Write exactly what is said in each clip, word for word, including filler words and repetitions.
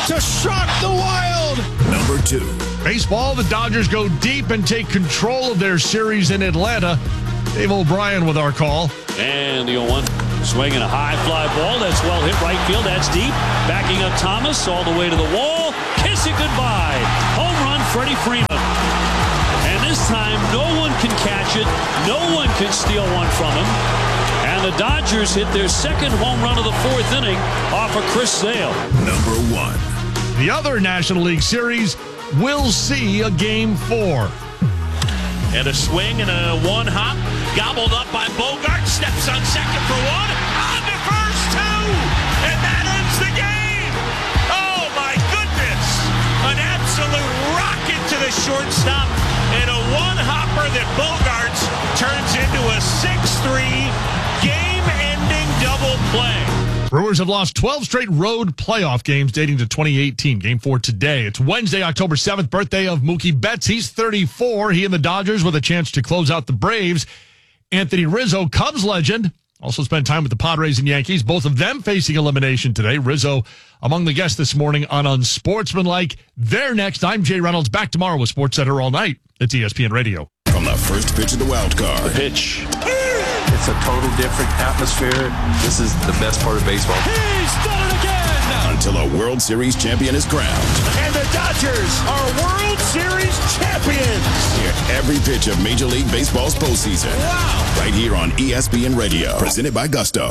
to shock the Wild. Number two. Baseball, the Dodgers go deep and take control of their series in Atlanta. Dave O'Brien with our call. And the oh one. Swinging a high fly ball. That's well hit right field. That's deep. Backing up Thomas all the way to the wall. Kiss it goodbye. Home run, Freddie Freeman. And this time, no one can catch it. No one can steal one from him. And the Dodgers hit their second home run of the fourth inning off of Chris Sale. Number one. The other National League Series will see a game four. And a swing and a one hop. Gobbled up by Bogart. Steps on second for one. On to first two. And that ends the game. Oh, my goodness. An absolute rocket to the shortstop. And a one-hopper that Bogarts turns into a six three game-ending double play. Brewers have lost twelve straight road playoff games dating to twenty eighteen. Game four today. It's Wednesday, October seventh, birthday of Mookie Betts. He's thirty-four. He and the Dodgers with a chance to close out the Braves. Anthony Rizzo, Cubs legend, also spent time with the Padres and Yankees. Both of them facing elimination today. Rizzo among the guests this morning on Unsportsmanlike. They're next. I'm Jay Reynolds. Back tomorrow with SportsCenter all night. It's E S P N Radio. From the first pitch of the wild card. The pitch. It's a total different atmosphere. This is the best part of baseball. He's done it again. Until a World Series champion is crowned. And the Dodgers are World Series champions. Hear every pitch of Major League Baseball's postseason. Wow. Right here on E S P N Radio. Presented by Gusto.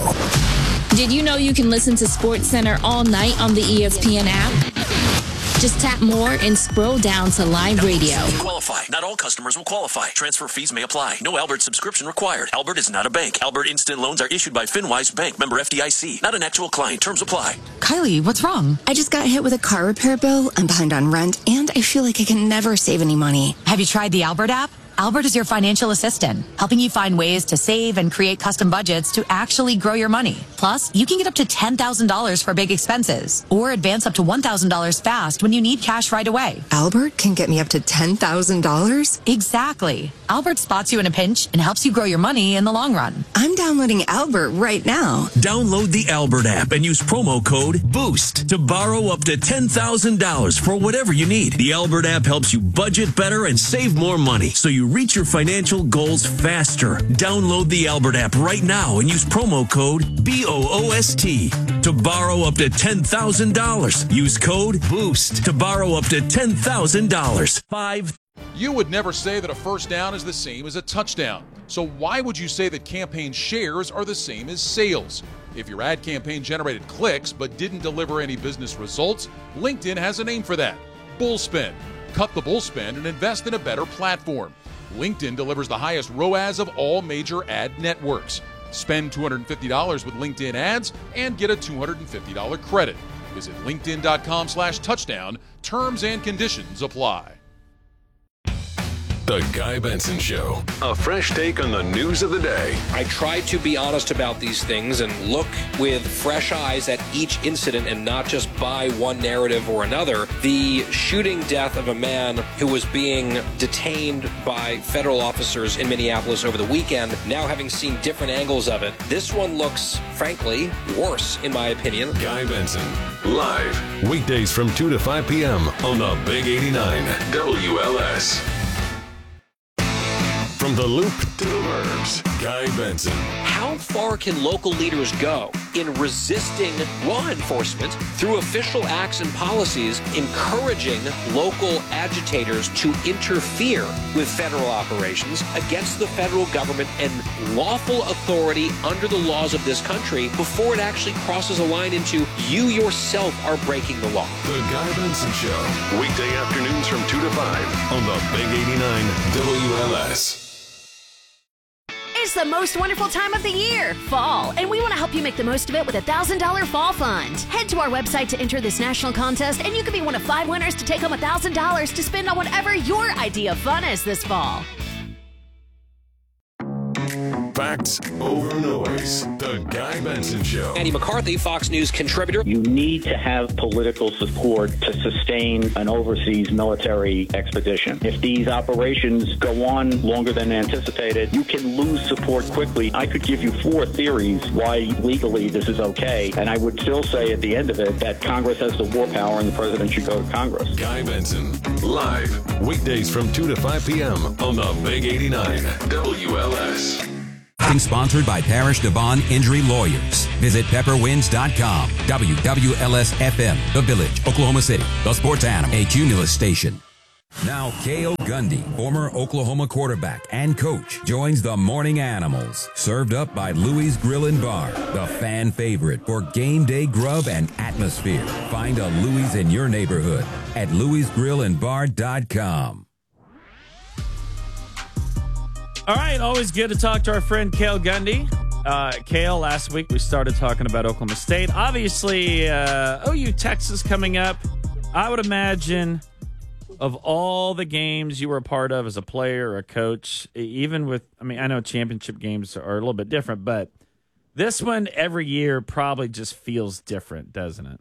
Did you know you can listen to SportsCenter all night on the E S P N app? Just tap more and scroll down to live radio. Qualify. Not all customers will qualify. Transfer fees may apply. No Albert subscription required. Albert is not a bank. Albert Instant Loans are issued by FinWise Bank, member F D I C. Not an actual client. Terms apply. Kylie, what's wrong? I just got hit with a car repair bill. I'm behind on rent, and I feel like I can never save any money. Have you tried the Albert app? Albert is your financial assistant, helping you find ways to save and create custom budgets to actually grow your money. Plus, you can get up to ten thousand dollars for big expenses or advance up to one thousand dollars fast when you need cash right away. Albert can get me up to ten thousand dollars? Exactly. Albert spots you in a pinch and helps you grow your money in the long run. I'm downloading Albert right now. Download the Albert app and use promo code BOOST to borrow up to ten thousand dollars for whatever you need. The Albert app helps you budget better and save more money so you reach your financial goals faster. Download the Albert app right now and use promo code B O O S T to borrow up to ten thousand dollars. Use code BOOST to borrow up to ten thousand dollars. Five. You would never say that a first down is the same as a touchdown. So why would you say that campaign shares are the same as sales? If your ad campaign generated clicks but didn't deliver any business results, LinkedIn has a name for that. Bullspend. Cut the bullspend and invest in a better platform. LinkedIn delivers the highest R O A S of all major ad networks. Spend two hundred fifty dollars with LinkedIn ads and get a two hundred fifty dollars credit. Visit linkedin.com slash touchdown. Terms and conditions apply. The Guy Benson Show. A fresh take on the news of the day. I try to be honest about these things and look with fresh eyes at each incident and not just buy one narrative or another. The shooting death of a man who was being detained by federal officers in Minneapolis over the weekend, now having seen different angles of it, this one looks, frankly, worse, in my opinion. Guy Benson, live, weekdays from two to five p.m. on the Big eighty-nine W L S. From the Loop to the Burbs, Guy Benson. How far can local leaders go in resisting law enforcement through official acts and policies, encouraging local agitators to interfere with federal operations against the federal government and lawful authority under the laws of this country before it actually crosses a line into you yourself are breaking the law? The Guy Benson Show, weekday afternoons from two to five on the Big eighty-nine W L S. It's the most wonderful time of the year, fall, and we want to help you make the most of it with a one thousand dollars fall fund. Head to our website to enter this national contest, and you could be one of five winners to take home one thousand dollars to spend on whatever your idea of fun is this fall. Facts over noise. The Guy Benson Show. Andy McCarthy, Fox News contributor. You need to have political support to sustain an overseas military expedition. If these operations go on longer than anticipated, you can lose support quickly. I could give you four theories why legally this is okay, and I would still say at the end of it that Congress has the war power and the president should go to Congress. Guy Benson, live, weekdays from two to five p.m. on the Big eighty-nine W L S. Sponsored by Parish Devon Injury Lawyers. Visit pepper winds dot com. W W L S F M, The Village, Oklahoma City, the sports animal, a Cumulus station. Now, Cale Gundy, former Oklahoma quarterback and coach, joins the Morning Animals. Served up by Louie's Grill and Bar, the fan favorite for game day grub and atmosphere. Find a Louie's in your neighborhood at louis grill and bar dot com. All right, always good to talk to our friend Cale Gundy. Uh, Cale, last week we started talking about Oklahoma State. Obviously, uh, O U Texas coming up. I would imagine of all the games you were a part of as a player or a coach, even with, I mean, I know championship games are a little bit different, but this one every year probably just feels different, doesn't it?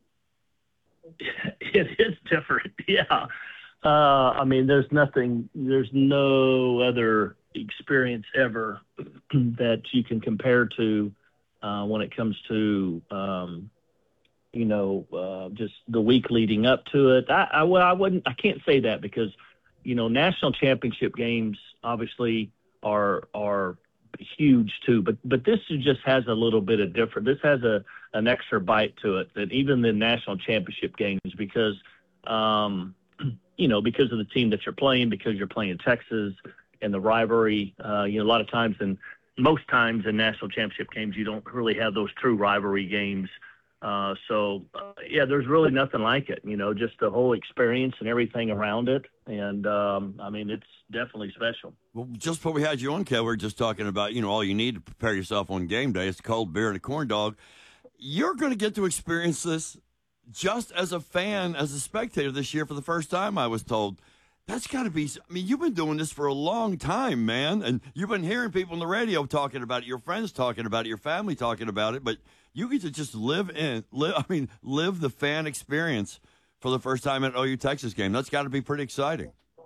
It is different, yeah. Uh, I mean, there's nothing, there's no other experience ever that you can compare to uh, when it comes to, um, you know, uh, just the week leading up to it. I, I, well, I wouldn't, I can't say that because, you know, national championship games obviously are are huge too, but but this just has a little bit of different. This has a an extra bite to it than even the national championship games because, um, you know, because of the team that you're playing, because you're playing Texas. And the rivalry, uh, you know, a lot of times and most times in national championship games, you don't really have those true rivalry games. Uh, so, uh, yeah, there's really nothing like it, you know, just the whole experience and everything around it. And, um, I mean, it's definitely special. Well, just before we had you on, Kev, we were just talking about, you know, all you need to prepare yourself on game day is a cold beer and a corn dog. You're going to get to experience this just as a fan, as a spectator this year for the first time, I was told. That's got to be, I mean, you've been doing this for a long time, man. And you've been hearing people on the radio talking about it, your friends talking about it, your family talking about it. But you get to just live in, live, I mean, live the fan experience for the first time at an O U Texas game. That's got to be pretty exciting.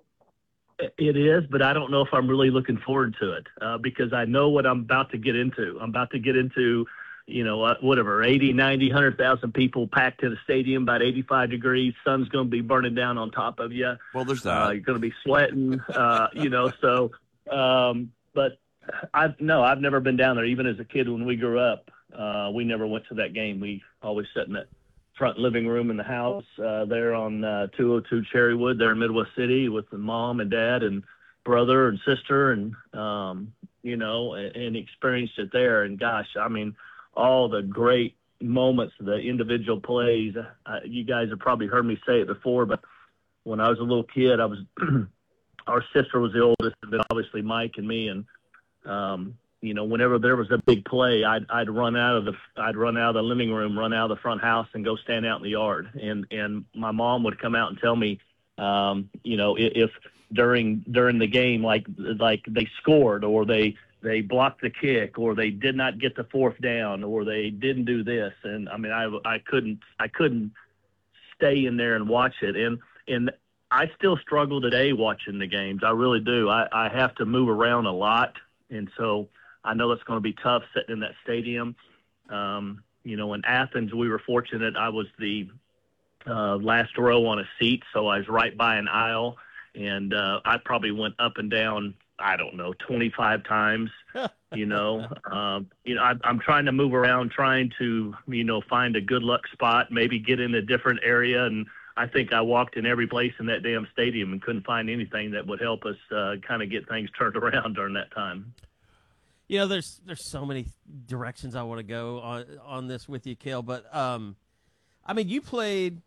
It is, but I don't know if I'm really looking forward to it uh, because I know what I'm about to get into. I'm about to get into, you know, uh, whatever, eighty, ninety, one hundred thousand people packed in a stadium, about eighty-five degrees. Sun's going to be burning down on top of you. Well, there's that. Uh, you're going to be sweating, uh, you know, so, um, but I've, no, I've never been down there. Even as a kid when we grew up, uh, we never went to that game. We always sat in that front living room in the house uh, there on uh, two oh two Cherrywood there in Midwest City with the mom and dad and brother and sister and, um, you know, and, and experienced it there. And, gosh, I mean, all the great moments, the individual plays. Uh, you guys have probably heard me say it before, but when I was a little kid, I was our sister was the oldest, and then obviously Mike and me. And, um, you know, whenever there was a big play, I'd, I'd run out of the I'd run out of the living room, run out of the front house, and go stand out in the yard. And and my mom would come out and tell me, um, you know, if, if during during the game, like like they scored or they they blocked the kick or they did not get the fourth down or they didn't do this. And I mean, I, I couldn't, I couldn't stay in there and watch it. And, and I still struggle today watching the games. I really do. I, I have to move around a lot. And so I know it's going to be tough sitting in that stadium. Um, you know, in Athens, we were fortunate. I was the uh, last row on a seat. So I was right by an aisle and uh, I probably went up and down I don't know, twenty-five times, you know, um, you know, I, I'm trying to move around, trying to, you know, find a good luck spot, maybe get in a different area. And I think I walked in every place in that damn stadium and couldn't find anything that would help us uh, kind of get things turned around during that time. You know, there's, there's so many directions I want to go on, on this with you, Cale, but, um, I mean, you played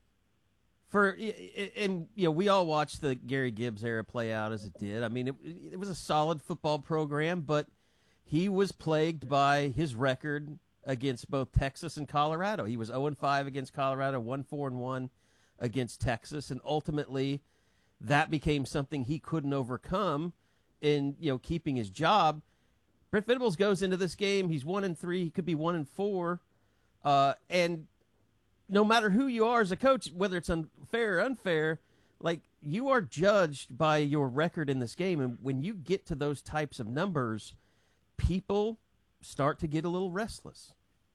For and you know, we all watched the Gary Gibbs era play out as it did. I mean, it, it was a solid football program, but he was plagued by his record against both Texas and Colorado. He was oh and five against Colorado, one four and one against Texas, and ultimately that became something he couldn't overcome in, you know, keeping his job. Brent Venables goes into this game. He's one and three. He could be one and four. Uh, and no matter who you are as a coach, whether it's unfair or unfair, like you are judged by your record in this game. And when you get to those types of numbers, people start to get a little restless.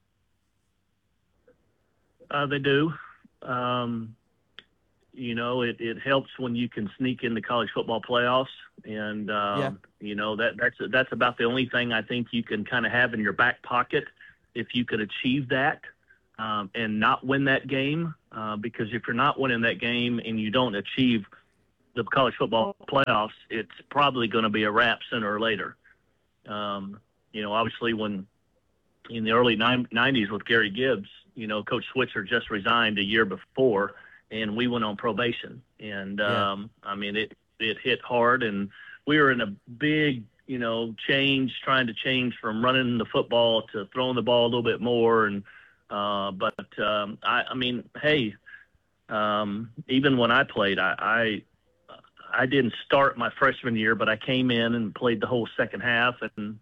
Uh, they do. Um, you know, it, it helps when you can sneak in the college football playoffs. And, um, Yeah. you know, that that's that's about the only thing I think you can kind of have in your back pocket if you could achieve that um, and not win that game. Uh, because if you're not winning that game and you don't achieve the college football playoffs, it's probably going to be a wrap sooner or later. Um, you know, obviously when in the early nineties with Gary Gibbs, you know, Coach Switzer just resigned a year before, and we went on probation. And, Yeah. um, I mean, it, it hit hard, and we were in a big, you know, change, trying to change from running the football to throwing the ball a little bit more. And, uh, but, um, I, I mean, hey, um, even when I played, I, I, I didn't start my freshman year, but I came in and played the whole second half. And,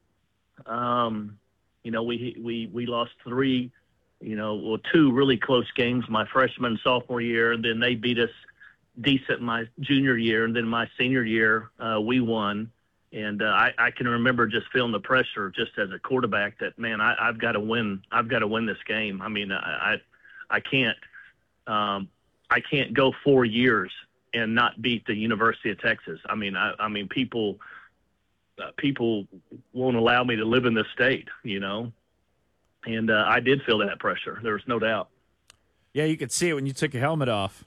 um, you know, we, we, we lost three, you know, well, two really close games my freshman and sophomore year, and then they beat us decent my junior year, and then my senior year uh, we won. And uh, I, I can remember just feeling the pressure just as a quarterback that, man, I, I've got to win. I've got to win this game. I mean, I I, I can't um, I can't go four years and not beat the University of Texas. I mean, I, I mean, people uh, people won't allow me to live in this state, you know. And uh, I did feel that pressure. There was no doubt. Yeah, you could see it when you took your helmet off.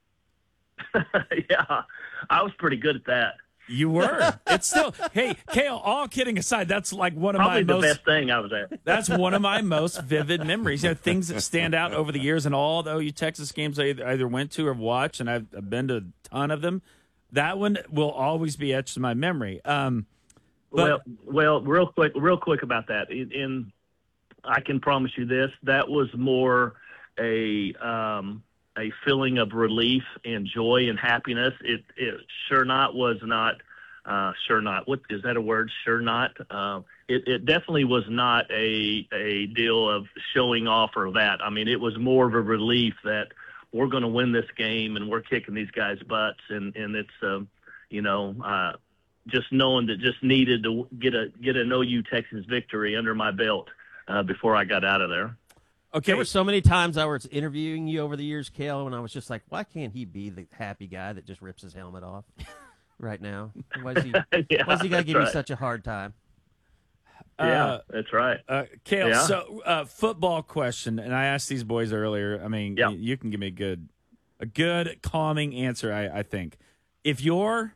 Yeah, I was pretty good at that. You were. It's still. Hey, Cale. All kidding aside, that's like one of Probably my the most. best thing I was at. That's one of my most vivid memories. You know, things that stand out over the years, and all the O U Texas games I either, either went to or watched, and I've, I've been to a ton of them. That one will always be etched in my memory. Um, well, well, real quick, real quick about that. In, in I can promise you this: that was more a um, a feeling of relief and joy and happiness. It, it sure not was not, uh, sure not. What is that a word? Sure not. Uh, it, it definitely was not a a deal of showing off or that. I mean, it was more of a relief that we're going to win this game and we're kicking these guys' butts, and and it's um, you know. Uh, just knowing that just needed to get a get an O U Texas victory under my belt uh, before I got out of there. Okay, there were so many times I was interviewing you over the years, Cale, and I was just like, why can't he be the happy guy that just rips his helmet off right now? Why does he, yeah, why does he got to give right. you such a hard time? Yeah, Uh, that's right. Uh, Cale, Yeah. so uh, football question, and I asked these boys earlier. I mean, Yeah. y- you can give me a good, a good calming answer. I, I think if you're,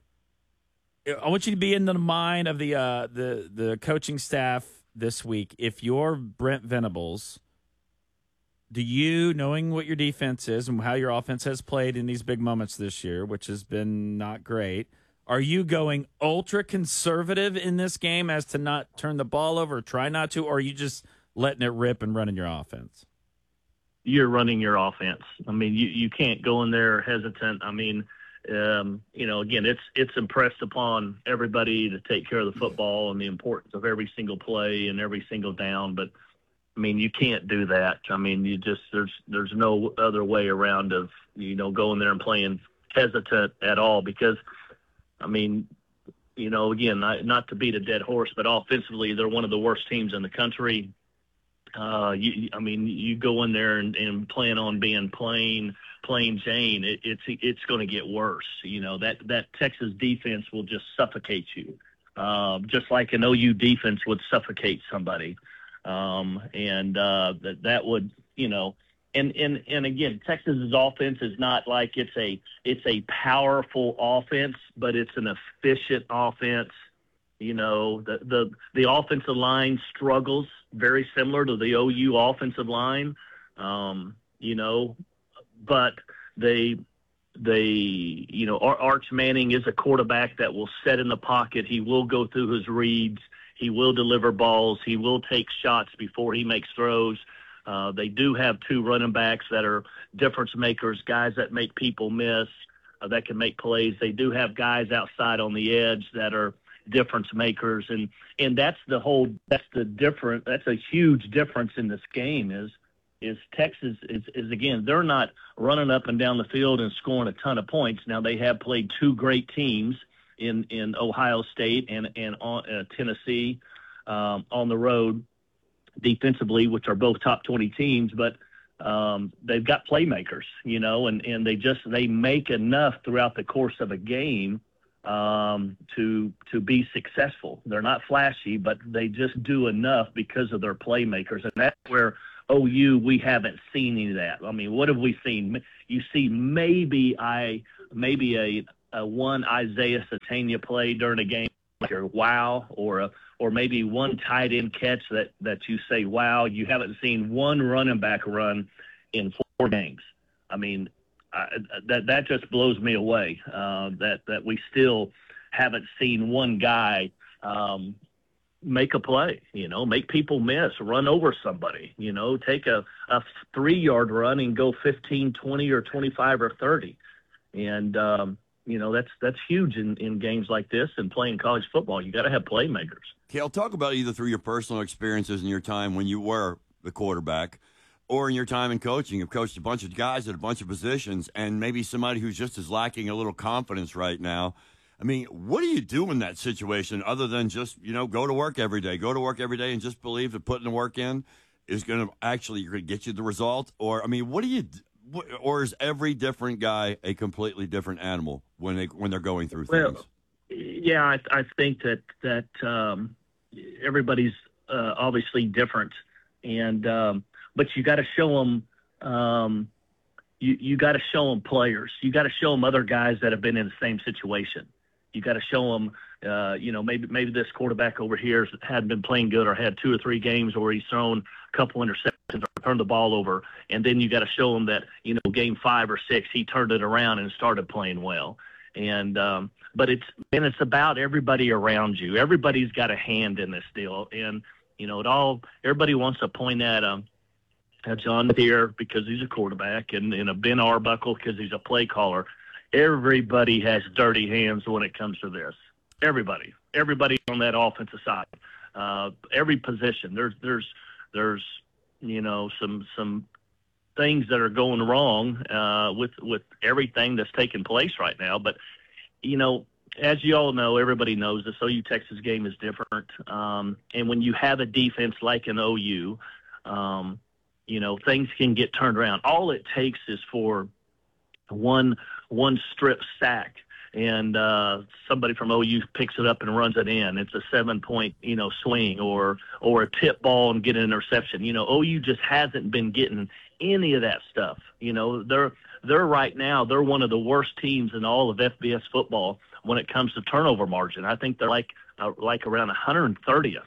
I want you to be in the mind of the uh, the the coaching staff this week. If you're Brent Venables, do you, knowing what your defense is and how your offense has played in these big moments this year, which has been not great, are you going ultra conservative in this game as to not turn the ball over, or try not to, or are you just letting it rip and running your offense? You're running your offense. I mean, you, you can't go in there hesitant. I mean, um, you know, again, it's it's impressed upon everybody to take care of the football and the importance of every single play and every single down. But, I mean, you can't do that. I mean, you just there's there's no other way around of, you know, going there and playing hesitant at all because, I mean, you know, again, not, not to beat a dead horse, but offensively, they're one of the worst teams in the country. Uh, you, I mean, you go in there and, and plan on being plain, plain Jane. It, it's it's going to get worse. You know, that that Texas defense will just suffocate you, uh, just like an O U defense would suffocate somebody. Um, and uh, that that would, you know, and and and again, Texas's offense is not like it's a it's a powerful offense, but it's an efficient offense. You know, the the the offensive line struggles very similar to the O U offensive line. Um, you know, but they they you know Arch Manning is a quarterback that will set in the pocket. He will go through his reads. He will deliver balls. He will take shots before he makes throws. Uh, they do have two running backs that are difference makers, guys that make people miss, uh, that can make plays. They do have guys outside on the edge that are difference makers, and and that's the whole that's the different that's a huge difference in this game is is Texas is, is again they're not running up and down the field and scoring a ton of points. Now they have played two great teams in in Ohio State and and on, uh, Tennessee um, on the road defensively, which are both top twenty teams, but um, they've got playmakers, you know, and, and they just they make enough throughout the course of a game um, to to be successful. They're not flashy, but they just do enough because of their playmakers, and that's where O U we haven't seen any of that. I mean, what have we seen? You see maybe I maybe a, a one Isaiah Satania play during a game, like a wow, or a or maybe one tight end catch that, that you say, wow. You haven't seen one running back run in four games. I mean, I, that that just blows me away, uh, that, that we still haven't seen one guy um, make a play, you know, make people miss, run over somebody, you know, take a, a three-yard run and go fifteen, twenty, or twenty-five or thirty. And, um, you know, that's that's huge in, in games like this and playing college football. You got to have playmakers. Cale, talk about either through your personal experiences in your time when you were the quarterback or in your time in coaching. You've coached a bunch of guys at a bunch of positions and maybe somebody who's just as lacking a little confidence right now. I mean, what do you do in that situation other than just, you know, go to work every day, go to work every day and just believe that putting the work in is going to actually get you the result? Or, I mean, what do you – or is every different guy a completely different animal when, they, when they're going through well, things? Yeah, I, I think that, that um, everybody's uh, obviously different. and um, But you got to show them um, – you, you got to show them players. You got to show them other guys that have been in the same situation. You got to show them, uh, you know, maybe maybe this quarterback over here hadn't been playing good or had two or three games where he's thrown a couple interceptions or turned the ball over. And then you got to show them that, you know, game five or six, he turned it around and started playing well. And um, but it's and it's about everybody around you. Everybody's got a hand in this deal. And, you know, it all everybody wants to point at um, at John Deere because he's a quarterback and, and a Ben Arbuckle because he's a play caller. Everybody has dirty hands when it comes to this. Everybody, everybody on that offensive side, uh, every position. There's, there's, there's, you know, some some things that are going wrong uh, with with everything that's taking place right now. But you know, as you all know, everybody knows this O U Texas game is different. Um, and when you have a defense like an O U, um, you know, things can get turned around. All it takes is for one one strip sack and uh, somebody from O U picks it up and runs it in. It's a seven-point, you know, swing or or a tip ball and get an interception. You know, O U just hasn't been getting any of that stuff. You know, they're they're right now, they're one of the worst teams in all of F B S football when it comes to turnover margin. I think they're like uh, like around one hundred thirtieth.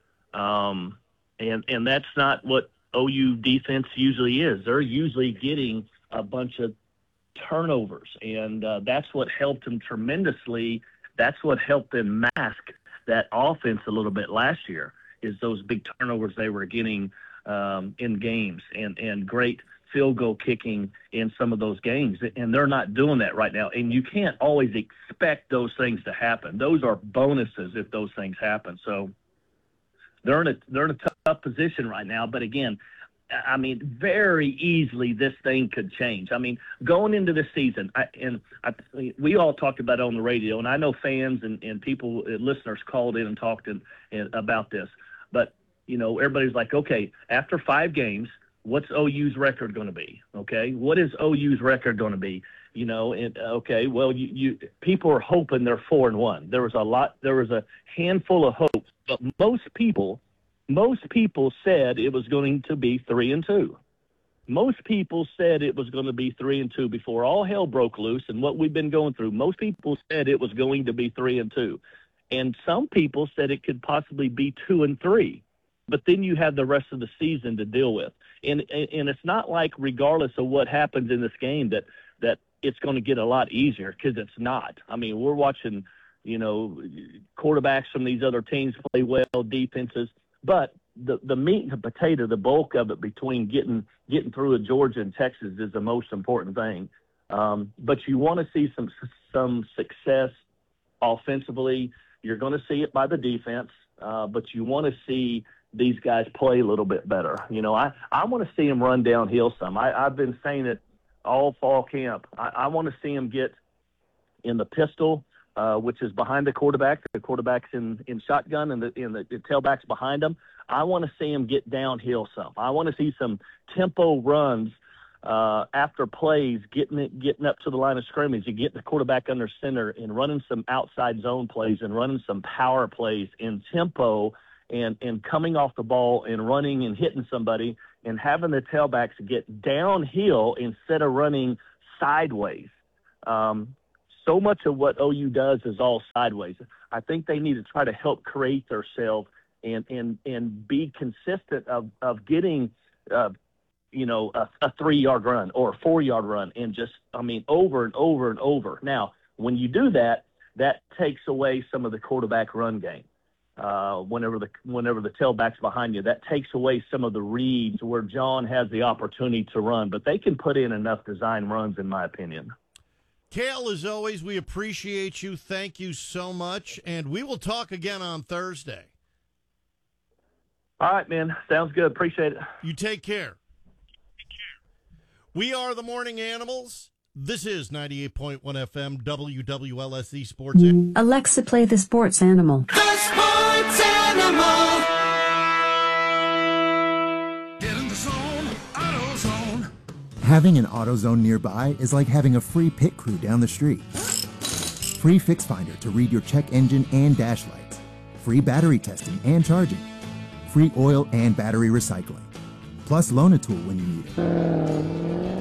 Um, and, and that's not what O U defense usually is. They're usually getting a bunch of turnovers, and uh, that's what helped them tremendously. That's what helped them mask that offense a little bit last year, is those big turnovers they were getting um, in games and, and great field goal kicking in some of those games. And they're not doing that right now. And you can't always expect those things to happen. Those are bonuses if those things happen. So they're in a, they're in a tough position right now. But again, I mean, very easily this thing could change. I mean, going into the season, I, and I, we all talked about it on the radio, and I know fans and, and people, listeners called in and talked in, in, about this. But, you know, everybody's like, okay, after five games, what's O U's record going to be? Okay, what is O U's record going to be? You know, and okay, well, you, you people are hoping they're four and one. There was a lot, there was a handful of hopes, but most people – Most people said it was going to be three and two. Most people said it was going to be three and two before all hell broke loose and what we've been going through. Most people said it was going to be three and two. And some people said it could possibly be two and three. But then you have the rest of the season to deal with. And and it's not like regardless of what happens in this game that, that it's going to get a lot easier, because it's not. I mean, we're watching, you know, quarterbacks from these other teams play well, defenses. But the the meat and the potato, the bulk of it between getting getting through with Georgia and Texas is the most important thing. Um, but you want to see some some success offensively. You're going to see it by the defense, uh, but you want to see these guys play a little bit better. You know, I, I want to see them run downhill some. I, I've been saying it all fall camp. I, I want to see them get in the pistol, uh, which is behind the quarterback. The quarterback's in, in shotgun, and the, and the, the tailback's behind them. I want to see them get downhill some. I want to see some tempo runs uh, after plays, getting it, getting up to the line of scrimmage, and getting the quarterback under center and running some outside zone plays and running some power plays in tempo and, and coming off the ball and running and hitting somebody and having the tailbacks get downhill instead of running sideways. Um, so much of what O U does is all sideways. I think they need to try to help create themselves and, and, and be consistent of, of getting, uh, you know, a, a three-yard run or a four-yard run and just, I mean, over and over and over. Now, when you do that, that takes away some of the quarterback run game. Uh, whenever the whenever the tailback's behind you, that takes away some of the reads where John has the opportunity to run. But they can put in enough design runs, in my opinion. Cale, as always, we appreciate you. Thank you so much. And we will talk again on Thursday. All right, man. Sounds good. Appreciate it. You take care. We are the Morning Animals. This is ninety-eight point one F M W W L S E Sports. Alexa, play the Sports Animal. The Sports Animal. Get in the zone, AutoZone. Having an AutoZone nearby is like having a free pit crew down the street. Free Fix Finder to read your check engine and dash lights. Free battery testing and charging. Free oil and battery recycling. Plus loan a tool when you need it.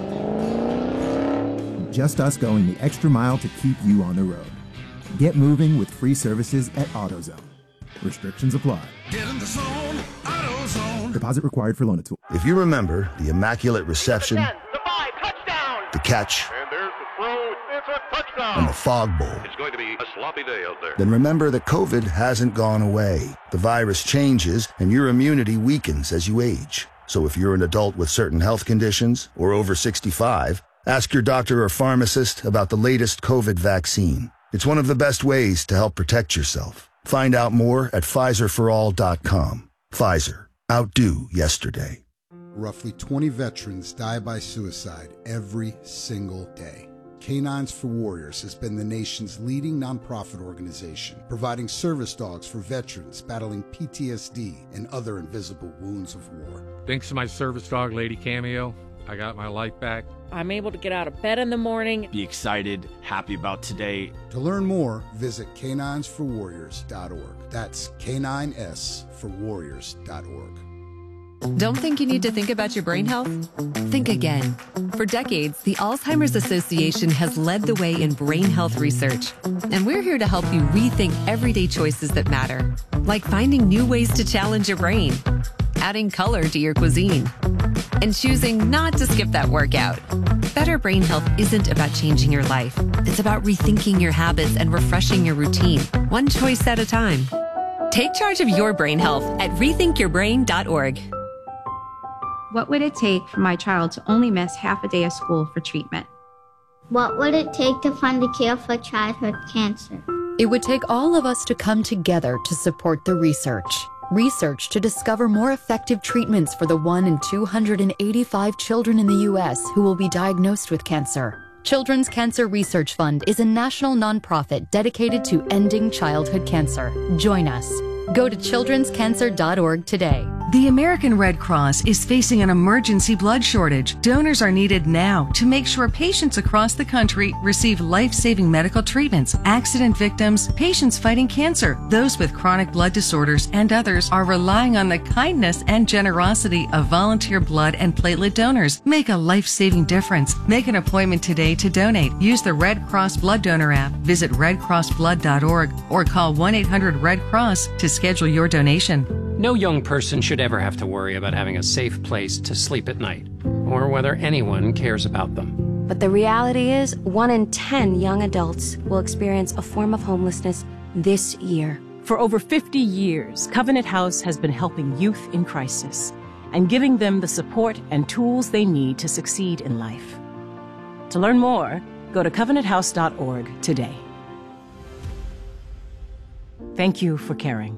Just us going the extra mile to keep you on the road. Get moving with free services at AutoZone. Restrictions apply. Get in the zone, AutoZone. Deposit required for loan a tool. If you remember the immaculate reception, The five, touchdown. the catch, And there's the throw. It's a touchdown. and the fog bowl, It's going to be a sloppy day out there. then remember that COVID hasn't gone away. The virus changes and your immunity weakens as you age. So if you're an adult with certain health conditions or over sixty-five, ask your doctor or pharmacist about the latest COVID vaccine. It's one of the best ways to help protect yourself. Find out more at Pfizer for all dot com. Pfizer. Outdo yesterday. Roughly twenty veterans die by suicide every single day. Canines for Warriors has been the nation's leading nonprofit organization, providing service dogs for veterans battling P T S D and other invisible wounds of war. Thanks to my service dog, Lady Cameo, I got my life back. I'm able to get out of bed in the morning. Be excited, happy about today. To learn more, visit canines for warriors dot org. That's K nine S for warriors dot org. Don't think you need to think about your brain health? Think again. For decades, the Alzheimer's Association has led the way in brain health research. And we're here to help you rethink everyday choices that matter, like finding new ways to challenge your brain, adding color to your cuisine, and choosing not to skip that workout. Better brain health isn't about changing your life. It's about rethinking your habits and refreshing your routine, one choice at a time. Take charge of your brain health at rethink your brain dot org. What would it take for my child to only miss half a day of school for treatment? What would it take to find a cure for childhood cancer? It would take all of us to come together to support the research. Research to discover more effective treatments for the one in two hundred eighty-five children in the U S who will be diagnosed with cancer. Children's Cancer Research Fund is a national nonprofit dedicated to ending childhood cancer. Join us. Go to children's cancer dot org today. The American Red Cross is facing an emergency blood shortage. Donors are needed now to make sure patients across the country receive life-saving medical treatments. Accident victims, patients fighting cancer, those with chronic blood disorders, and others are relying on the kindness and generosity of volunteer blood and platelet donors. Make a life-saving difference. Make an appointment today to donate. Use the Red Cross Blood Donor app. Visit red cross blood dot org or call one eight hundred red cross to schedule your donation. No young person should ever have to worry about having a safe place to sleep at night, or whether anyone cares about them. But the reality is, one in ten young adults will experience a form of homelessness this year. For over fifty years, Covenant House has been helping youth in crisis and giving them the support and tools they need to succeed in life. To learn more, go to covenant house dot org today. Thank you for caring.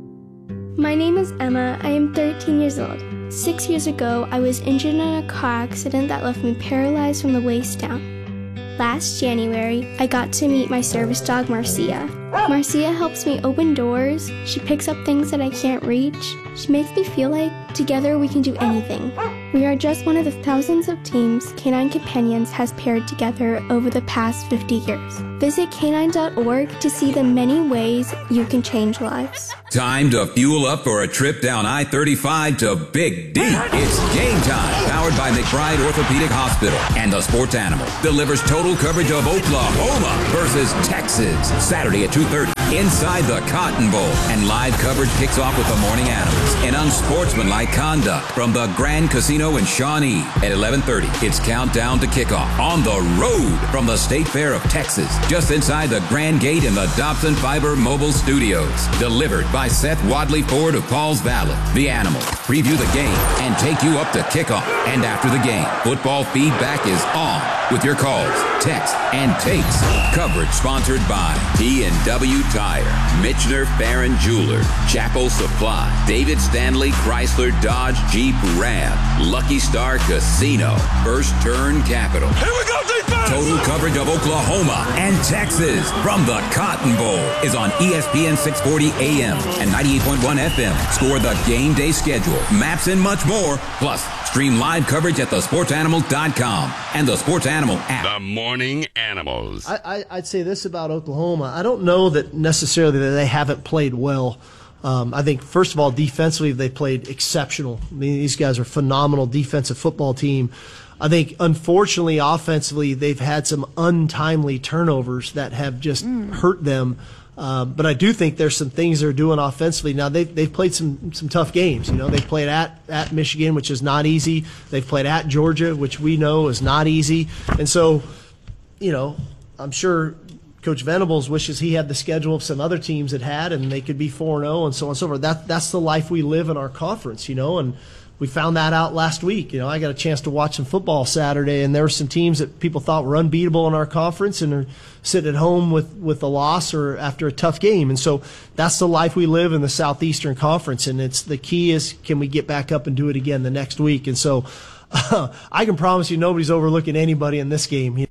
My name is Emma. I am thirteen years old. Six years ago, I was injured in a car accident that left me paralyzed from the waist down. Last January, I got to meet my service dog, Marcia. Marcia helps me open doors. She picks up things that I can't reach. She makes me feel like together we can do anything. We are just one of the thousands of teams Canine Companions has paired together over the past fifty years. Visit canine dot org to see the many ways you can change lives. Time to fuel up for a trip down I thirty-five to Big D. It's game time, powered by McBride Orthopedic Hospital. And the Sports Animal delivers total coverage of Oklahoma versus Texas, Saturday at two thirty inside the Cotton Bowl. And live coverage kicks off with the Morning Animals and unsportsmanlike conduct from the Grand Casino in Shawnee. At eleven thirty, it's countdown to kickoff on the road from the State Fair of Texas, just inside the Grand Gate in the Dobson Fiber Mobile Studios. Delivered by Seth Wadley Ford of Pauls Valley. The Animals preview the game and take you up to kickoff. And after the game, football feedback is on with your calls, texts, and takes. Coverage sponsored by P and W Tire, Mitchner Farron Jeweler, Chapel Supply, David Stanley Chrysler Dodge Jeep Ram, Lucky Star Casino, First Turn Capital. Here we go, defense! Total coverage of Oklahoma and Texas from the Cotton Bowl is on E S P N six forty A M and ninety-eight point one F M. Score the game day schedule, maps, and much more. Plus, stream live coverage at the sports animal dot com and the Sports Animal app. The Morning Animals. I, I, I'd say this about Oklahoma. I don't know that necessarily that they haven't played well. Um, I think, first of all, defensively, they played exceptional. I mean, these guys are a phenomenal defensive football team. I think, unfortunately, offensively, they've had some untimely turnovers that have just mm. hurt them. Uh, but I do think there's some things they're doing offensively. Now, they've, they've played some, some tough games. You know, they played at, at Michigan, which is not easy. They've played at Georgia, which we know is not easy. And so, you know, I'm sure Coach Venables wishes he had the schedule of some other teams had had, and they could be four and oh and so on and so forth. That, that's the life we live in our conference, you know, and we found that out last week. You know, I got a chance to watch some football Saturday, and there were some teams that people thought were unbeatable in our conference and are sitting at home with, with a loss or after a tough game. And so that's the life we live in the Southeastern Conference, and it's the key is can we get back up and do it again the next week. And so uh, I can promise you nobody's overlooking anybody in this game.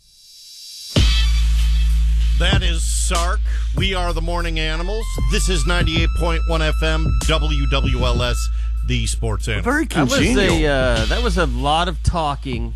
That is Sark. We are the Morning Animals. This is ninety-eight point one F M, W W L S, the Sports Animal. Very congenial. That was a, uh, that was a lot of talking.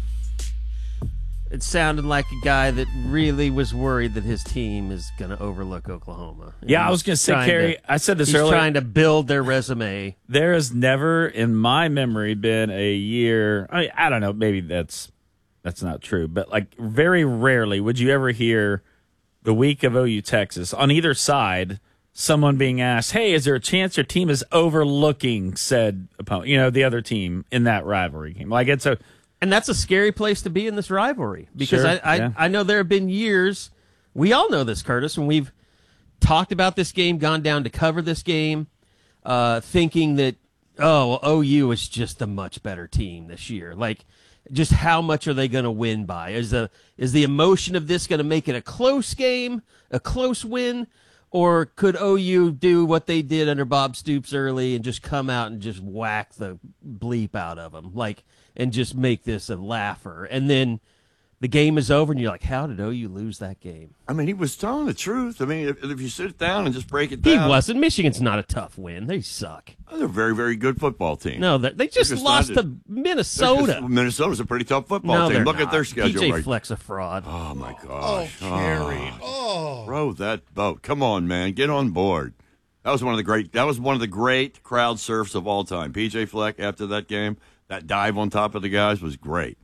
It sounded like a guy that really was worried that his team is going to overlook Oklahoma. And yeah, I was going to say, Kerry, to, I said this he's earlier. He's trying to build their resume. There has never, in my memory, been a year. I, mean, I don't know, maybe that's that's not true, but like very rarely would you ever hear the week of O U Texas on either side someone being asked, hey, is there a chance your team is overlooking said opponent, you know, the other team in that rivalry game? Like it's a. And that's a scary place to be in this rivalry because Sure, I, I, yeah. I know there have been years, we all know this, Curtis, when we've talked about this game, gone down to cover this game, uh, thinking that, oh, well, O U is just a much better team this year. Like, just how much are they going to win by? Is the, is the emotion of this going to make it a close game, a close win? Or could O U do what they did under Bob Stoops early and just come out and just whack the bleep out of them? Like, and just make this a laugher. And then the game is over, and you're like, how did O U lose that game? I mean, he was telling the truth. I mean, if, if you sit down and just break it He down. wasn't. Michigan's not a tough win. They suck. Oh, they're a very, very good football team. No, they they just They're just lost not- to Minnesota. Just- Minnesota's a pretty tough football No, team. they're Look not. at their schedule. P J right. Fleck's a fraud. Oh, my gosh. Oh, Kerry. Oh. Row that boat. Come on, man. Get on board. That was one of the great that was one of the great crowd surfs of all time. P J Fleck after that game, that dive on top of the guys was great.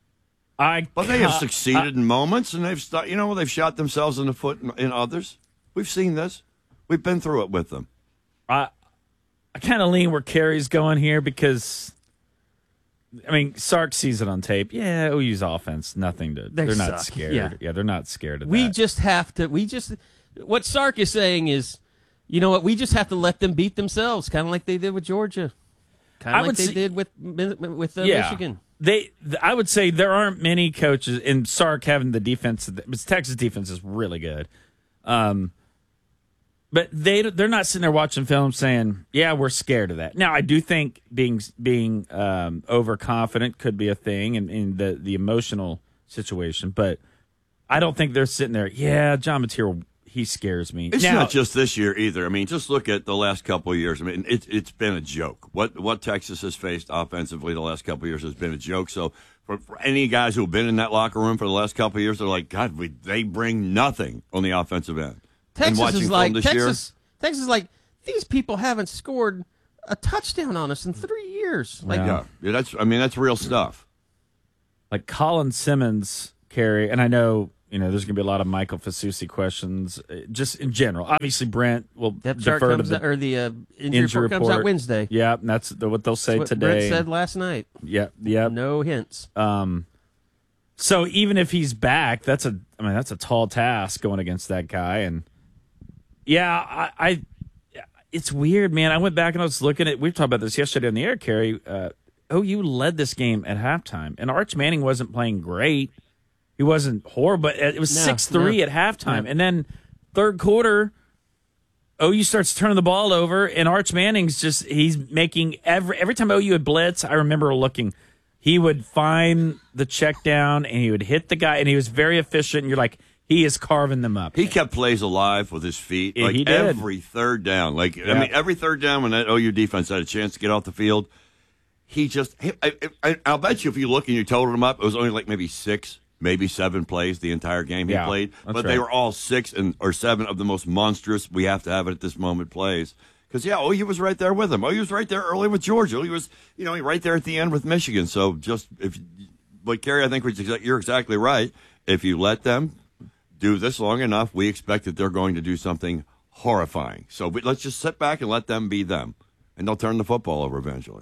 I But they have ca- succeeded I- in moments, and they've st- you know they've shot themselves in the foot in, in others. We've seen this. We've been through it with them. I I kind of lean where Kerry's going here because, I mean, Sark sees it on tape. Yeah, O U's offense, nothing to. They They're not suck. scared. Yeah. Yeah. they're not scared of We that. just have to. We just. What Sark is saying is, you know what? We just have to let them beat themselves, kind of like they did with Georgia, kind I of like would they say- did with with uh, yeah. Michigan. They, th- I would say there aren't many coaches in Sark having the defense. But Texas defense is really good. Um, But they they're not sitting there watching film saying, "Yeah, we're scared of that." Now, I do think being being um, overconfident could be a thing in, in the the emotional situation, but I don't think they're sitting there. Yeah, John Mateer, he scares me. It's now, not just this year either. I mean, just look at the last couple of years. I mean, it's it's been a joke. What what Texas has faced offensively the last couple of years has been a joke. So for, for any guys who have been in that locker room for the last couple of years, they're like, God, we, they bring nothing on the offensive end. Texas is like Texas. Year, Texas is like these people haven't scored a touchdown on us in three years. Like, yeah, yeah, that's. I mean, that's real stuff. Like Colin Simmons, Kerry, and I know you know there's going to be a lot of Michael Fasusi questions, just in general. Obviously, Brent will Depth defer chart to comes the out, or the uh, injury, injury report comes out Wednesday. Yeah, and that's the, what they'll say that's what today. Brent said last night. Yeah, yeah. No hints. Um, so even if he's back, that's a. I mean, that's a tall task going against that guy, and. Yeah, I, I. It's weird, man. I went back and I was looking at. We were talking about this yesterday on the air, Kerry. Uh, O U led this game at halftime, and Arch Manning wasn't playing great. He wasn't horrible, but it was six no, three no. at halftime, no. and then third quarter, O U starts turning the ball over, and Arch Manning's just he's making every every time O U would blitz. I remember looking, he would find the check down and he would hit the guy, and he was very efficient. And you're like. He is carving them up. He kept plays alive with his feet. Yeah, like he did. Every third down. Like yeah. I mean, every third down when that O U defense had a chance to get off the field, he just. He, I, I, I'll bet you if you look and you totaled them up, it was only like maybe six, maybe seven plays the entire game he yeah, played. But right. they were all six and or seven of the most monstrous we have to have it at this moment plays. Because yeah, O U was right there with him. O U was right there early with Georgia. He was, you know, right there at the end with Michigan. So just if, but Kerry, I think you're exactly right. If you let them. Do this long enough, we expect that they're going to do something horrifying. So we, let's just sit back and let them be them, and they'll turn the football over eventually.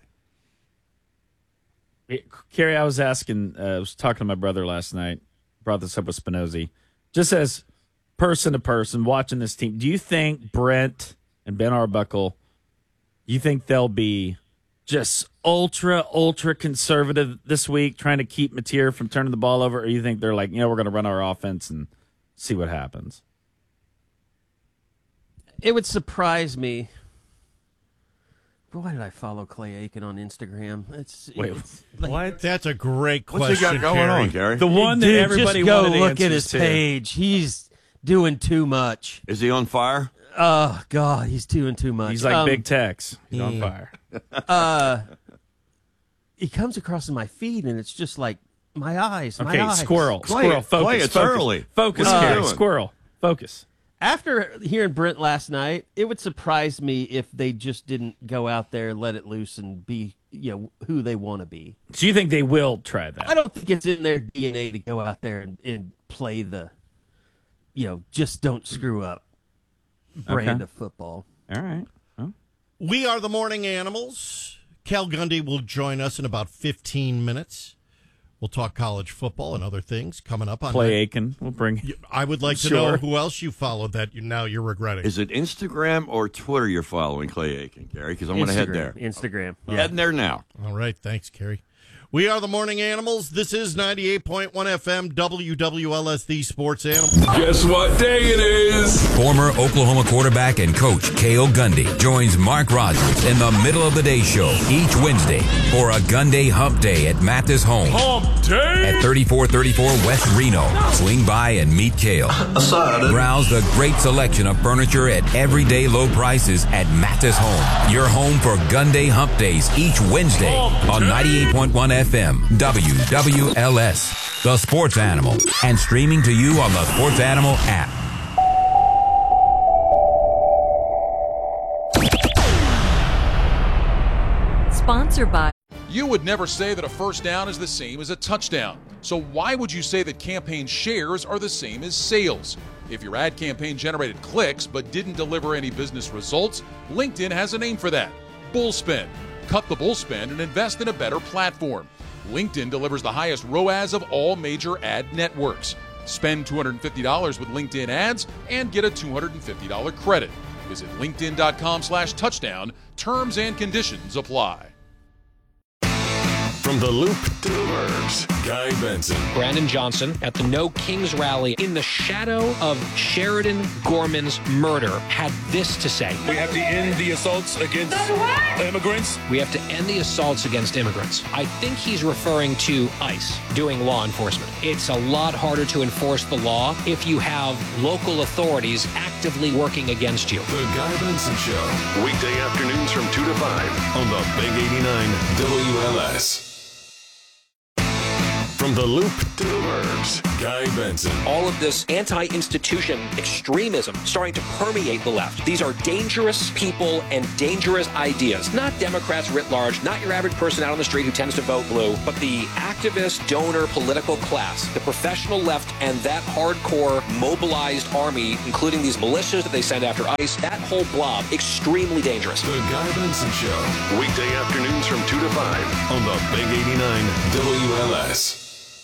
Kerry, I was asking, uh, I was talking to my brother last night, brought this up with Spinozzi, just as person to person, watching this team, do you think Brent and Ben Arbuckle, you think they'll be just ultra, ultra conservative this week, trying to keep Mateer from turning the ball over, or you think they're like, you know, we're going to run our offense and see what happens? It would surprise me. Why did I follow Clay Aiken on Instagram? It's, Wait, it's like, what? That's a great question. What's he got going Gary? on, Gary? The one that Dude, everybody just go wanted look at answers his to. page. He's doing too much. Is he on fire? Oh God, he's doing too much. He's like um, Big Tex. He's yeah. on fire. uh, he comes across in my feed, and it's just like my eyes. My okay, eyes. squirrel, Clay, squirrel. Focus. Clay, it's focus. early. Focus, What are you Kerry. doing? Squirrel. Focus. After hearing Brent last night, it would surprise me if they just didn't go out there, let it loose, and be, you know, who they want to be. So you think they will try that? I don't think it's in their D N A to go out there and, and play the, you know, just don't screw up brand okay. of football. All right. Well. We are the Morning Animals. Cal Gundy will join us in about fifteen minutes. We'll talk college football and other things coming up on Clay that. Aiken. We'll bring. I would like to sure. know who else you followed that you, now you're regretting. Is it Instagram or Twitter you're following Clay Aiken, Gary? Because I'm going to head there. Instagram. Oh. Heading there now. All right. Thanks, Kerry. We are the Morning Animals. This is ninety-eight point one F M, W W L S, the Sports Animal. Guess what day it is? Former Oklahoma quarterback and coach Cale Gundy joins Mark Rogers in the middle of the day show each Wednesday for a Gunday Hump Day at Mathis Home. Hump Day? At thirty-four thirty-four West Reno. Swing by and meet Cale. Browse the great selection of furniture at everyday low prices at Mathis Home. Your home for Gunday Hump Days each Wednesday on ninety-eight point one F M, W W L S, the Sports Animal, and streaming to you on the Sports Animal app. Sponsored by. You would never say that a first down is the same as a touchdown. So why would you say that campaign shares are the same as sales? If your ad campaign generated clicks but didn't deliver any business results, LinkedIn has a name for that: Bullspend. Cut the bull spend and invest in a better platform. LinkedIn delivers the highest R O A S of all major ad networks. Spend two hundred fifty dollars with LinkedIn ads and get a two hundred fifty dollars credit. Visit linkedin.com slash touchdown. Terms and conditions apply. From the Loop to the Burbs, Guy Benson. Brandon Johnson at the No Kings rally in the shadow of Sheridan Gorman's murder had this to say. We have to end the assaults against immigrants. We have to end the assaults against immigrants. I think he's referring to ICE doing law enforcement. It's a lot harder to enforce the law if you have local authorities actively working against you. The Guy Benson Show. Weekday afternoons from two to five on the Big eighty-nine W L S. From the Loop to the Burbs, Guy Benson. All of this anti-institution extremism starting to permeate the left. These are dangerous people and dangerous ideas. Not Democrats writ large, not your average person out on the street who tends to vote blue, but the activist, donor, political class, the professional left, and that hardcore mobilized army, including these militias that they send after ICE, that whole blob, extremely dangerous. The Guy Benson Show. Weekday afternoons from two to five on the Big eighty-nine W L S.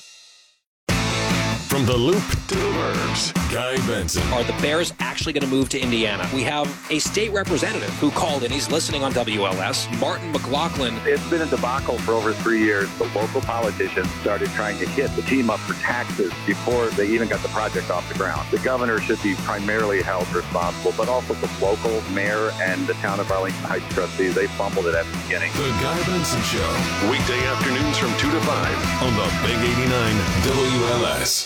From the Loop to the Burbs, Guy Benson. Are the Bears actually going to move to Indiana? We have a state representative who called in. He's listening on W L S. Martin McLaughlin. It's been a debacle for over three years. The local politicians started trying to hit the team up for taxes before they even got the project off the ground. The governor should be primarily held responsible, but also the local mayor and the town of Arlington Heights trustees. They fumbled it at the beginning. The Guy Benson Show. Weekday afternoons from two to five on the Big eighty-nine W L S.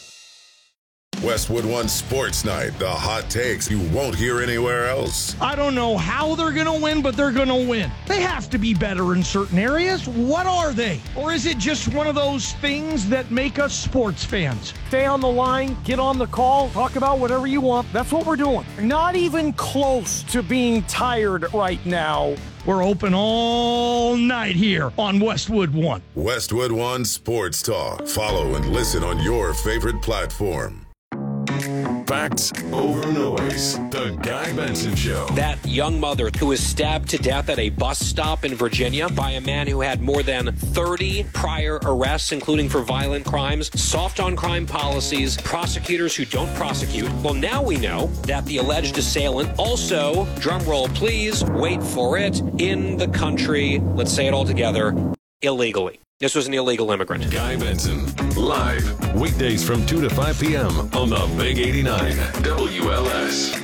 Westwood One Sports Night, the hot takes you won't hear anywhere else. I don't know how they're going to win, but they're going to win. They have to be better in certain areas. What are they? Or is it just one of those things that make us sports fans? Stay on the line, get on the call, talk about whatever you want. That's what we're doing. Not even close to being tired right now. We're open all night here on Westwood One. Westwood One Sports Talk. Follow and listen on your favorite platform. Facts over noise. The Guy Benson Show. That young mother who was stabbed to death at a bus stop in Virginia by a man who had more than thirty prior arrests, including for violent crimes, soft on crime policies, prosecutors who don't prosecute. Well, now we know that the alleged assailant also, drum roll please, wait for it, in the country, let's say it all together, illegally. This was an illegal immigrant. Guy Benson, live, weekdays from two to five p.m. on the Big eighty-nine W L S.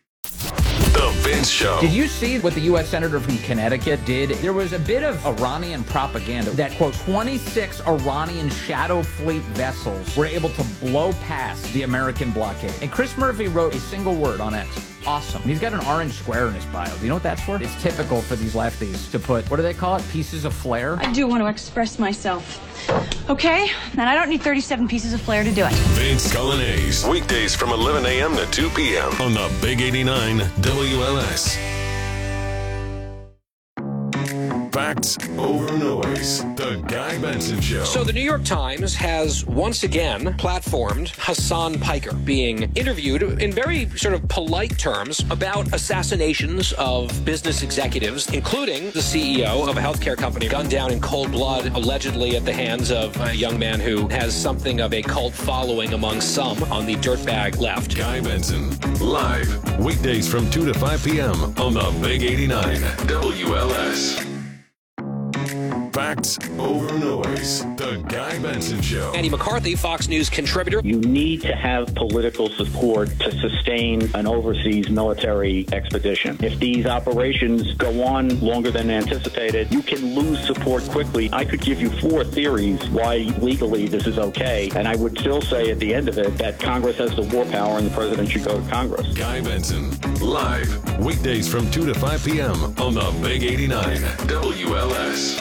The Vince Show. Did you see what the U S Senator from Connecticut did? There was a bit of Iranian propaganda that, quote, twenty-six Iranian shadow fleet vessels were able to blow past the American blockade. And Chris Murphy wrote a single word on X. Awesome. He's got an orange square in his bio. Do you know what that's for? It's typical for these lefties to put, what do they call it? Pieces of flair? I do want to express myself. Okay? And I don't need thirty-seven pieces of flair to do it. Vince Colonnese. Weekdays from eleven a.m. to two p.m. on the Big eighty-nine W L S. Facts over noise. The Guy Benson Show. So the New York Times has once again platformed Hassan Piker being interviewed in very sort of polite terms about assassinations of business executives, including the C E O of a healthcare company gunned down in cold blood, allegedly at the hands of a young man who has something of a cult following among some on the dirtbag left. Guy Benson, live, weekdays from two to five p.m. on the Big eighty-nine W L S. Facts over noise. The Guy Benson Show. Andy McCarthy, Fox News contributor. You need to have political support to sustain an overseas military expedition. If these operations go on longer than anticipated, you can lose support quickly. I could give you four theories why legally this is okay, and I would still say at the end of it that Congress has the war power and the president should go to Congress. Guy Benson, live, weekdays from two to five p.m. on the Big eighty-nine W L S.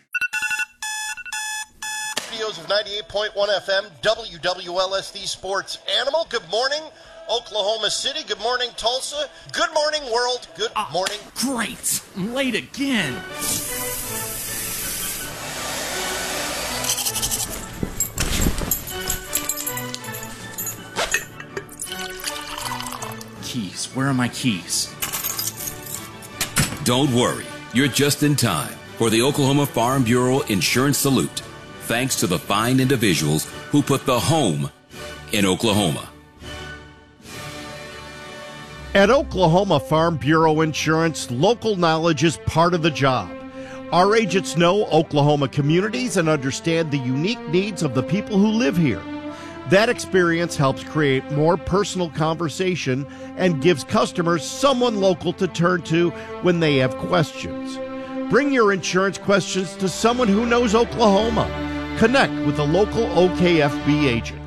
Of ninety-eight point one F M, W W L S, the sports animal. Good morning, Oklahoma City. Good morning, Tulsa. Good morning, world. Good uh, morning. Great. I'm late again. Keys. Where are my keys? Don't worry. You're just in time for the Oklahoma Farm Bureau Insurance Salute. Thanks to the fine individuals who put the home in Oklahoma. At Oklahoma Farm Bureau Insurance, local knowledge is part of the job. Our agents know Oklahoma communities and understand the unique needs of the people who live here. That experience helps create more personal conversation and gives customers someone local to turn to when they have questions. Bring your insurance questions to someone who knows Oklahoma. Connect with a local O K F B agent.